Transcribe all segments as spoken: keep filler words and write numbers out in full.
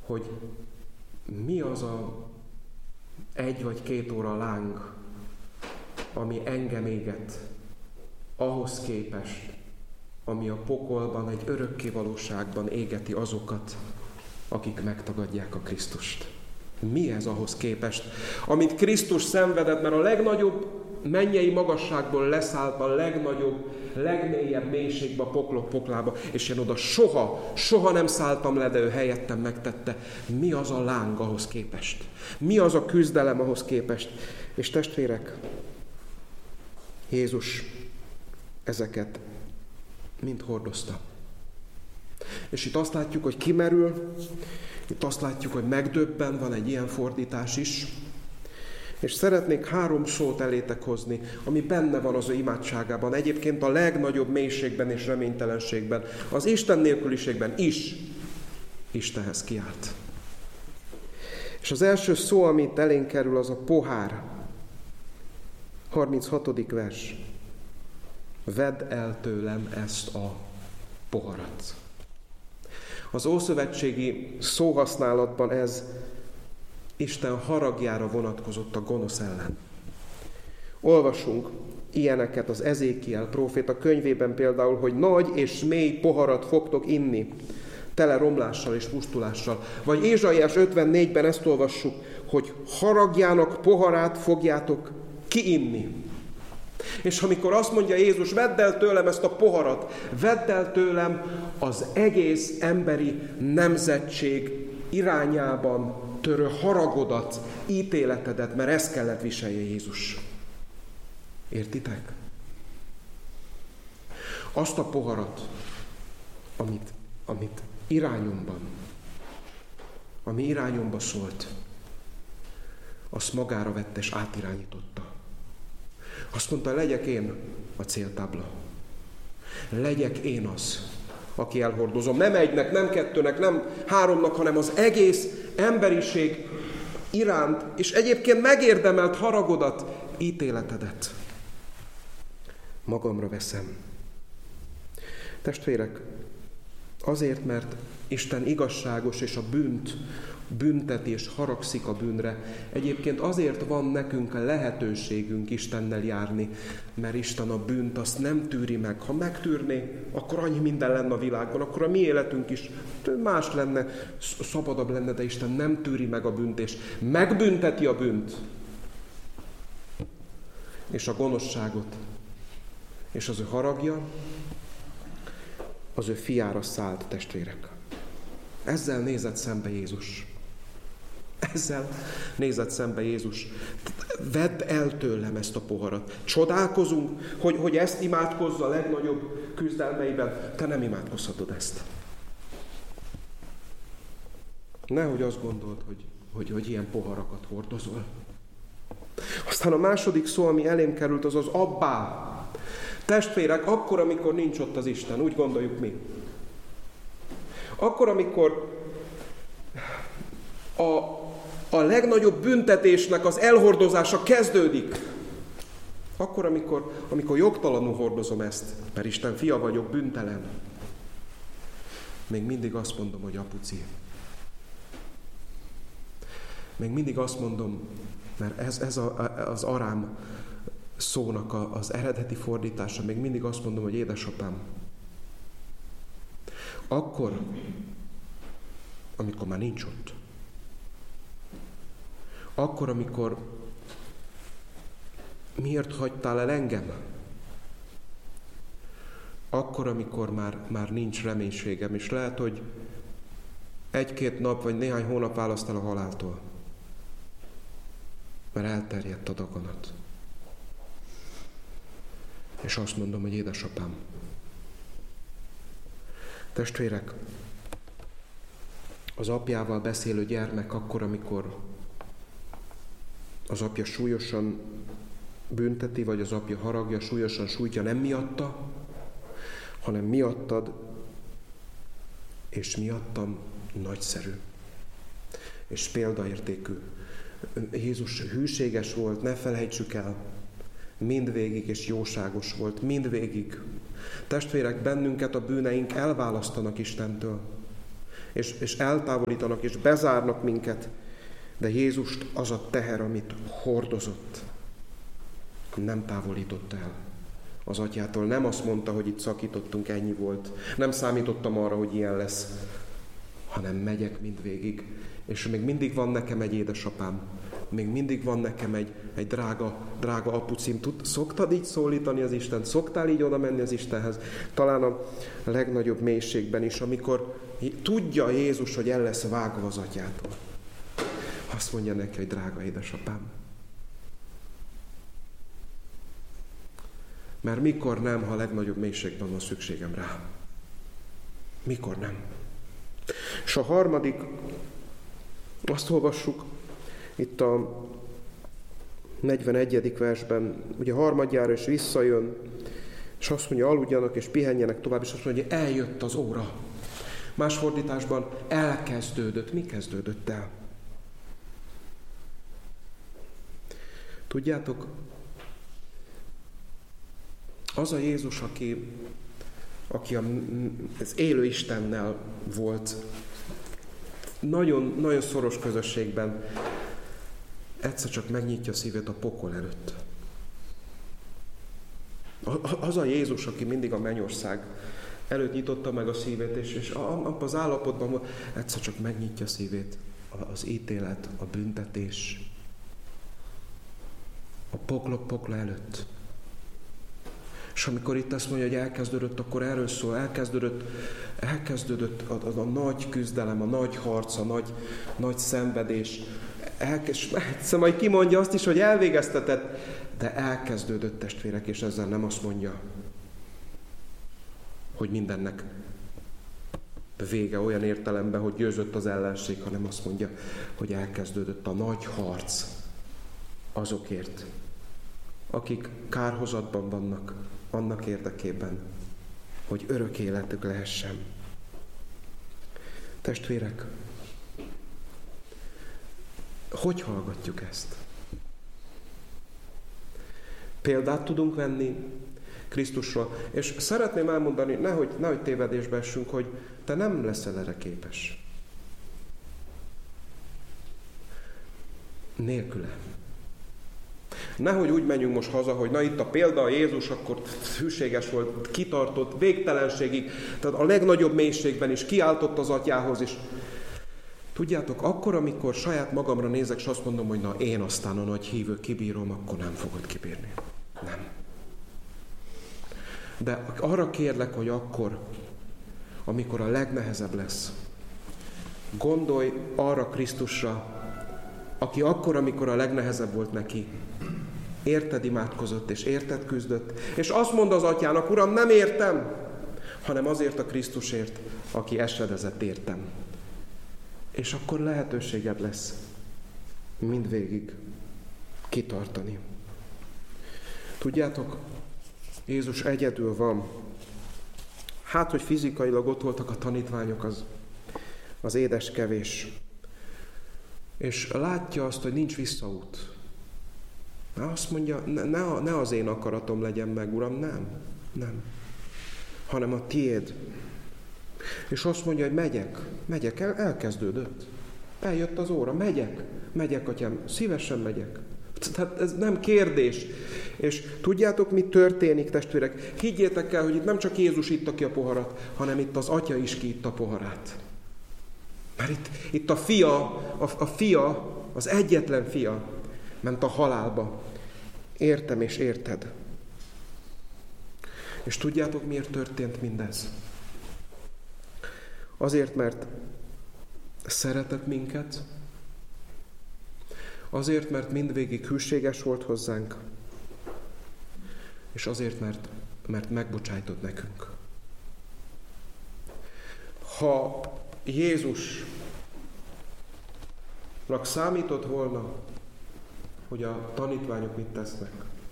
hogy mi az a egy vagy két óra láng, ami engem éget, ahhoz képest, ami a pokolban, egy örökké valóságban égeti azokat, akik megtagadják a Krisztust. Mi ez ahhoz képest, amit Krisztus szenvedett, mert a legnagyobb mennyei magasságból leszállt a legnagyobb, legmélyebb mélységbe, a poklok poklába, és én oda soha, soha nem szálltam le, de ő helyettem megtette. Mi az a láng ahhoz képest? Mi az a küzdelem ahhoz képest? És testvérek, Jézus ezeket mind hordozta. És itt azt látjuk, hogy kimerül, itt azt látjuk, hogy megdöbben, van egy ilyen fordítás is. És szeretnék három szót elétek hozni, ami benne van az ő imádságában. Egyébként a legnagyobb mélységben és reménytelenségben, az Isten nélküliségben is Istenhez kiált. És az első szó, amit elénk kerül, az a pohár. harminchatodik vers. Vedd el tőlem ezt a poharat. Az ószövetségi szóhasználatban ez Isten haragjára vonatkozott a gonosz ellen. Olvasunk ilyeneket az Ezékiel próféta könyvében például, hogy nagy és mély poharat fogtok inni, tele romlással és pusztulással. Vagy Ézsaiás ötvennégyben ezt olvassuk, hogy haragjának poharát fogjátok kiinni. És amikor azt mondja Jézus, vedd el tőlem ezt a poharat, vedd el tőlem az egész emberi nemzetség irányában törő haragodat, ítéletedet, mert ezt kellett viselje Jézus. Értitek? Azt a poharat, amit, amit irányomban, ami irányomba szólt, azt magára vette és átirányította. Azt mondta, legyek én a céltábla. Legyek én az, aki elhordozom. Nem egynek, nem kettőnek, nem háromnak, hanem az egész emberiség iránt, és egyébként megérdemelt haragodat, ítéletedet magamra veszem. Testvérek, azért, mert Isten igazságos, és a bűnt bünteti és haragszik a bűnre. Egyébként azért van nekünk a lehetőségünk Istennel járni, mert Isten a bűnt azt nem tűri meg. Ha megtűrné, akkor annyi minden lenne a világban, akkor a mi életünk is más lenne, szabadabb lenne, de Isten nem tűri meg a bűnt, és megbünteti a bűnt. És a gonoszságot. És az ő haragja az ő fiára szállt, testvérek. Ezzel nézett szembe Jézus. Ezzel nézett szembe Jézus. Vedd el tőlem ezt a poharat. Csodálkozunk, hogy, hogy ezt imádkozza a legnagyobb küzdelmeiben. Te nem imádkozhatod ezt. Nehogy azt gondold, hogy, hogy, hogy ilyen poharakat hordozol. Aztán a második szó, ami elém került, az az abbá. Testvérek, akkor, amikor nincs ott az Isten, úgy gondoljuk mi. Akkor, amikor a, a legnagyobb büntetésnek az elhordozása kezdődik, akkor, amikor, amikor jogtalanul hordozom ezt, mert Isten fia vagyok, bűntelen, még mindig azt mondom, hogy apuci. Még mindig azt mondom, mert ez, ez a, az arám szónak a, az eredeti fordítása, még mindig azt mondom, hogy édesapám. Akkor, amikor már nincs ott. Akkor, amikor miért hagytál el engem? Akkor, amikor már, már nincs reménységem, és lehet, hogy egy-két nap, vagy néhány hónap választ el a haláltól. Mert elterjedt a daganat. És azt mondom, hogy édesapám. Testvérek, az apjával beszélő gyermek akkor, amikor az apja súlyosan bünteti, vagy az apja haragja, súlyosan sújtja, nem miatta, hanem miattad, és miattam nagyszerű. És példaértékű. Jézus hűséges volt, ne felejtsük el, mindvégig és jóságos volt, mindvégig. Testvérek, bennünket a bűneink elválasztanak Istentől. és, és eltávolítanak, és bezárnak minket, de Jézust az a teher, amit hordozott, nem távolított el az atyától. Nem azt mondta, hogy itt szakítottunk, ennyi volt. Nem számítottam arra, hogy ilyen lesz, hanem megyek mindvégig. És még mindig van nekem egy édesapám, még mindig van nekem egy, egy drága, drága apucim. Tud, szoktad így szólítani az Istent? Szoktál így oda menni az Istenhez? Talán a legnagyobb mélységben is, amikor tudja Jézus, hogy el lesz vágva az atyától. Azt mondja neki, hogy drága édesapám. Mert mikor nem, ha a legnagyobb mélységben van szükségem rá? Mikor nem? És a harmadik, azt olvassuk itt a negyvenegyedik versben, ugye harmadjára is visszajön, és azt mondja, aludjanak és pihenjenek tovább, és azt mondja, hogy eljött az óra. Más fordításban elkezdődött. Mi kezdődött el? Tudjátok, az a Jézus, aki, aki az élő Istennel volt, nagyon, nagyon szoros közösségben, egyszer csak megnyitja a szívét a pokol előtt. Az a Jézus, aki mindig a mennyország előtt nyitotta meg a szívét, és, és abban az állapotban egyszer csak megnyitja a szívét az ítélet, a büntetés, a poklok pokla előtt. És amikor itt azt mondja, hogy elkezdődött, akkor erről szól, elkezdődött, elkezdődött a, a, a nagy küzdelem, a nagy harc, a nagy, nagy szenvedés. Elkezd, egyszer majd kimondja azt is, hogy elvégeztetett, de elkezdődött, testvérek, és ezzel nem azt mondja, hogy mindennek vége olyan értelemben, hogy győzött az ellenség, hanem azt mondja, hogy elkezdődött a nagy harc azokért, akik kárhozatban vannak, annak érdekében, hogy örök életük lehessen. Testvérek, hogy hallgatjuk ezt? Példát tudunk venni Krisztusról, és szeretném elmondani, nehogy, nehogy tévedésbe essünk, hogy te nem leszel erre képes. Nélküle. Nehogy úgy menjünk most haza, hogy na itt a példa, a Jézus akkor hűséges volt, kitartott végtelenségig, tehát a legnagyobb mélységben is kiáltott az atyához is. Tudjátok, akkor, amikor saját magamra nézek, és azt mondom, hogy na én aztán a nagy hívő kibírom, akkor nem fogod kibírni. Nem. De arra kérlek, hogy akkor, amikor a legnehezebb lesz, gondolj arra Krisztusra, aki akkor, amikor a legnehezebb volt neki, érted imádkozott, és érted küzdött, és azt mondta az atyának, Uram, nem értem, hanem azért a Krisztusért, aki esedezett értem. És akkor lehetőséged lesz mindvégig kitartani. Tudjátok, Jézus egyedül van. Hát, hogy fizikailag ott voltak a tanítványok, az, az édes kevés. És látja azt, hogy nincs visszaút. Azt mondja, ne, ne, ne az én akaratom legyen meg, Uram, nem, nem. Hanem a tiéd. És azt mondja, hogy megyek, megyek, el, elkezdődött. Eljött az óra, megyek, megyek, atyám, szívesen megyek. Tehát ez nem kérdés. És tudjátok, mi történik, testvérek? Higgyétek el, hogy itt nem csak Jézus itta ki a poharat, hanem itt az atya is kiitta a poharát. Mert itt, itt a fia, a, a fia, az egyetlen fia ment a halálba. Értem és érted. És tudjátok, miért történt mindez? Azért, mert szeretett minket, azért, mert mindvégig hűséges volt hozzánk, és azért, mert, mert megbocsájtott nekünk. Ha Jézusnak számított volna, hogy a tanítványok mit tesznek,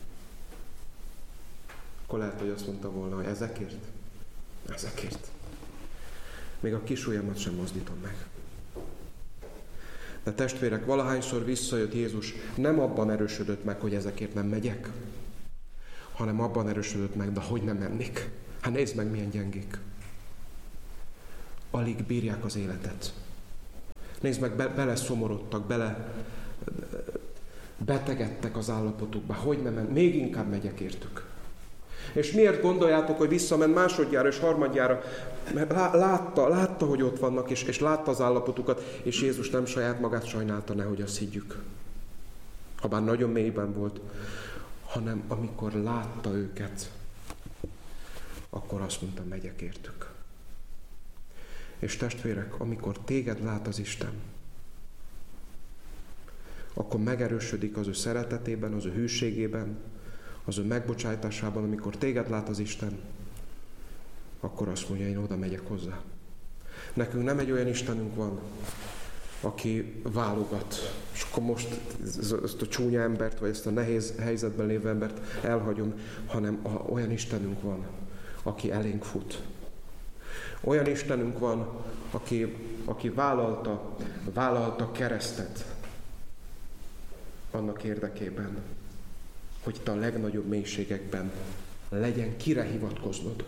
akkor lehet, hogy azt mondta volna, hogy ezekért, ezekért. Még a kis ujjamat sem mozdítom meg. De testvérek, valahányszor visszajött Jézus, nem abban erősödött meg, hogy ezekért nem megyek, hanem abban erősödött meg, de hogy nem mennék. Hát nézd meg, milyen gyengék. alig bírják az életet. Nézd meg, be, bele szomorodtak, bele betegedtek az állapotukba. Hogy nem, még inkább megyek értük. És miért gondoljátok, hogy visszament másodjára és harmadjára? Mert látta, látta, hogy ott vannak, és, és látta az állapotukat, és Jézus nem saját magát sajnálta, nehogy azt higgyük. Habár nagyon mélyben volt, hanem amikor látta őket, akkor azt mondta, megyek értük. És testvérek, amikor téged lát az Isten, akkor megerősödik az ő szeretetében, az ő hűségében, az ő megbocsátásában, amikor téged lát az Isten, akkor azt mondja, én oda megyek hozzá. Nekünk nem egy olyan Istenünk van, aki válogat, és akkor most ezt a csúnya embert, vagy ezt a nehéz helyzetben lévő embert elhagyom, hanem olyan Istenünk van, aki elénk fut. Olyan Istenünk van, aki, aki vállalta, vállalta keresztet annak érdekében, hogy te a legnagyobb mélységekben legyen kire hivatkoznod.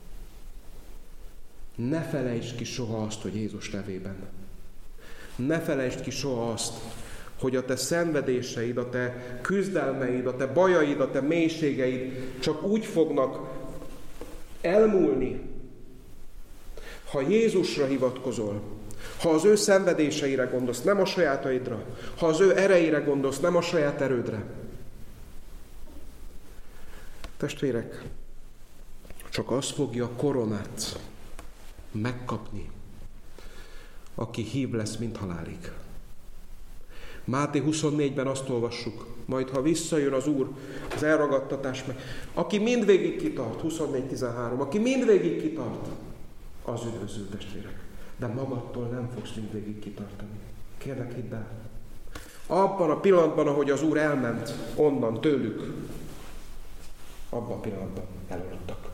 Ne felejtsd ki soha azt, hogy Jézus nevében. Ne felejtsd ki soha azt, hogy a te szenvedéseid, a te küzdelmeid, a te bajaid, a te mélységeid csak úgy fognak elmúlni, ha Jézusra hivatkozol, ha az ő szenvedéseire gondolsz, nem a sajátaidra, ha az ő ereire gondolsz, nem a saját erődre. Testvérek, csak az fogja a koronát megkapni, aki hív lesz, mint halálig. Máté huszonnégyben azt olvassuk, majd ha visszajön az Úr, az elragadtatás meg, aki mindvégig kitart, huszonnégy tizenhárom, aki mindvégig kitart, az üdvözül, testvérek. De magadtól nem fogsz mindvégig kitartani. Kérlek, hidd el. Abban a pillanatban, ahogy az Úr elment onnan tőlük, abban a pillanatban eloludtak.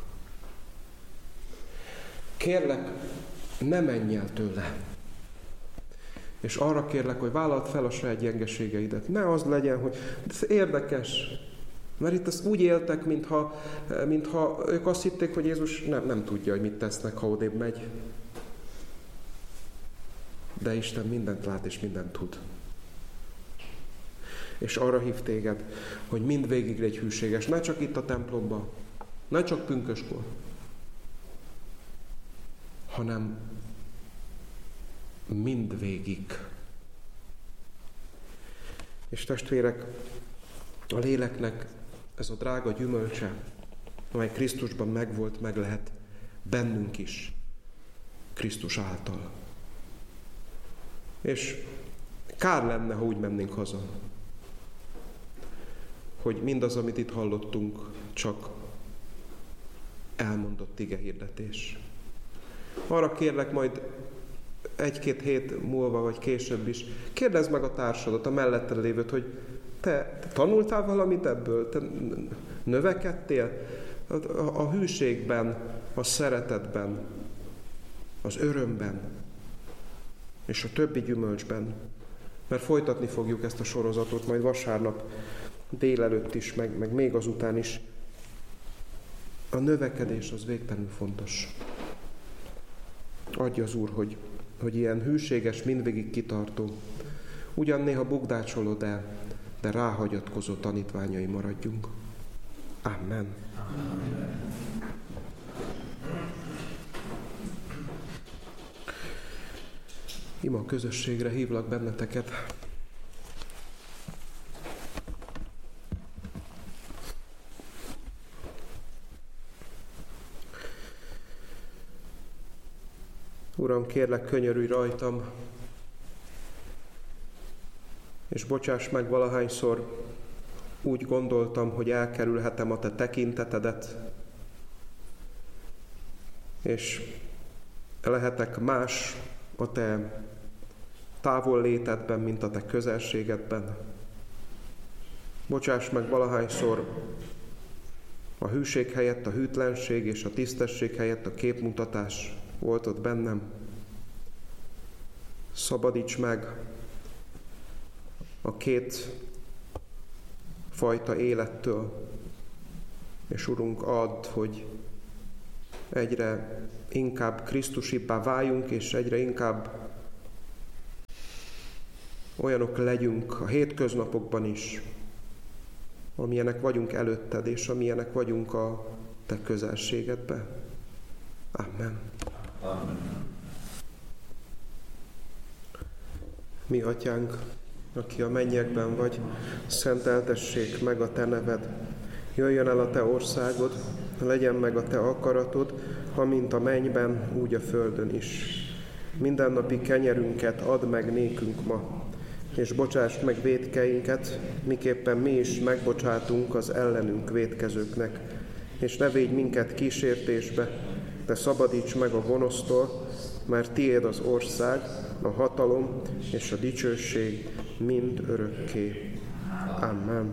Kérlek, ne menj el tőle. És arra kérlek, hogy vállald fel a saját gyengeségeidet. Ne az legyen, hogy ez érdekes. Mert itt ezt úgy éltek, mintha, mintha ők azt hitték, hogy Jézus nem, nem tudja, hogy mit tesznek, ha odébb megy. De Isten mindent lát és mindent tud. És arra hív téged, hogy mindvégig légy hűséges. Ne csak itt a templomban, ne csak pünköskor, hanem mindvégig. És testvérek, a léleknek ez a drága gyümölcse, amely Krisztusban megvolt, meg lehet bennünk is, Krisztus által. És kár lenne, ha úgy mennénk haza, hogy mindaz, amit itt hallottunk, csak elmondott igehirdetés. Arra kérlek majd egy-két hét múlva, vagy később is, kérdezd meg a társadat, a melletted lévőt, hogy te, te tanultál valamit ebből? Te növekedtél a, a, a hűségben, a szeretetben, az örömben, és a többi gyümölcsben. Mert folytatni fogjuk ezt a sorozatot, majd vasárnap délelőtt is, meg, meg még azután is. A növekedés az végtelenül fontos. Adja az Úr, hogy, hogy ilyen hűséges, mindvégig kitartó, ugyan néha bukdácsolod el, de ráhagyatkozó tanítványai maradjunk. Amen. Amen. Ima közösségre hívlak benneteket. Uram, kérlek, könyörülj rajtam, és bocsáss meg valahányszor úgy gondoltam, hogy elkerülhetem a te tekintetedet, és lehetek más a te távollétedben, mint a te közelségedben. Bocsáss meg valahányszor a hűség helyett a hűtlenség, és a tisztesség helyett a képmutatás volt ott bennem. Szabadíts meg a két fajta élettől, és Urunk, add, hogy egyre inkább Krisztusibbá váljunk, és egyre inkább olyanok legyünk a hétköznapokban is, amilyenek vagyunk előtted, és amilyenek vagyunk a te közelségedben. Amen. Amen. Mi atyánk, aki a mennyekben vagy, szenteltessék meg a te neved. Jöjjön el a te országod, legyen meg a te akaratod, amint a mennyben, úgy a földön is. Mindennapi kenyerünket add meg nékünk ma, és bocsásd meg vétkeinket, miképpen mi is megbocsátunk az ellenünk vétkezőknek. És ne védj minket kísértésbe, de szabadíts meg a gonosztól, mert tiéd az ország, a hatalom és a dicsőség mind örökké. Amen.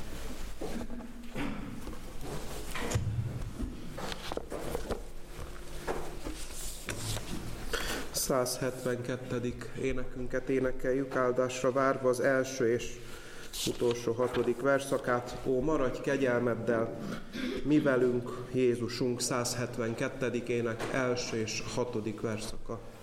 száz hetvenkettedik énekünket énekeljük, áldásra várva az első és utolsó hatodik verszakát. Ó, maradj kegyelmeddel, mi velünk, Jézusunk, száz hetvenkettedik ének első és hatodik verszaka.